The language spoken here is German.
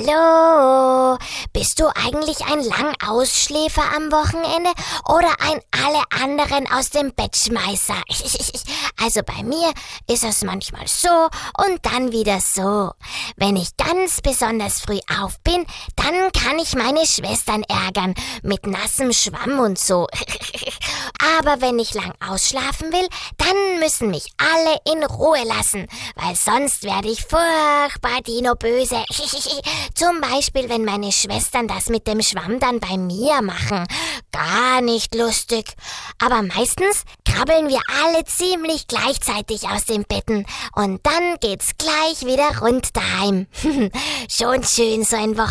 Hallo, bist du eigentlich ein Langausschläfer am Wochenende oder ein alle anderen aus dem Bett Schmeißer? Also bei mir ist es manchmal so und dann wieder so. Wenn ich ganz besonders früh auf bin, dann kann ich meine Schwestern ärgern mit nassem Schwamm und so. Aber wenn ich lang ausschlafen will, dann müssen mich alle in Ruhe lassen, weil sonst werde ich furchtbar Dino-böse. Zum Beispiel, wenn meine Schwestern das mit dem Schwamm dann bei mir machen. Gar nicht lustig. Aber meistens krabbeln wir alle ziemlich gleichzeitig aus den Betten und dann geht's gleich wieder rund daheim. Schon schön so ein Wochenende.